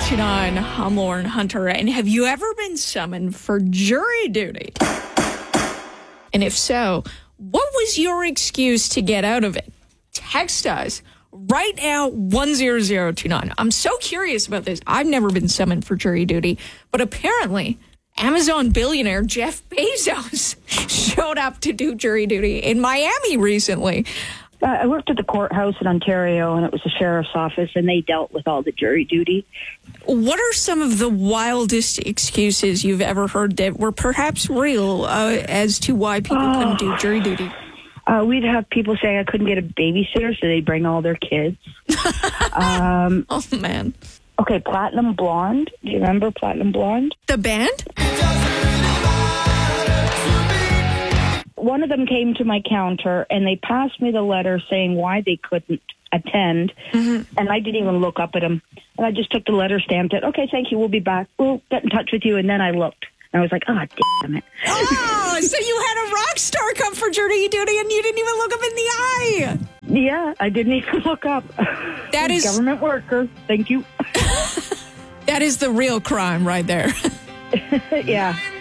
1029. I'm Lauren Hunter. And have you ever been summoned for jury duty? And if so, what was your excuse to get out of it? Text us right now, 10029. I'm so curious about this. I've never been summoned for jury duty, but apparently Amazon billionaire Jeff Bezos showed up to do jury duty in Miami recently. I worked at the courthouse in Ontario, and it was the sheriff's office, and they dealt with all the jury duty. What are some of the wildest excuses you've ever heard that were perhaps real as to why people couldn't do jury duty? We'd have people say I couldn't get a babysitter, so they'd bring all their kids. Oh, man. Okay, Platinum Blonde. Do you remember Platinum Blonde? The band? One of them came to my counter, and they passed me the letter saying why they couldn't attend, and I didn't even look up at them. And I just took the letter, stamped it. Okay, thank you. We'll be back. We'll get in touch with you. And then I looked, and I was like, oh, damn it. Oh, so you had a rock star come for jury duty, and you didn't even look up in the eye. Yeah, I didn't even look up. That is government worker. Thank you. That is the real crime right there. Yeah.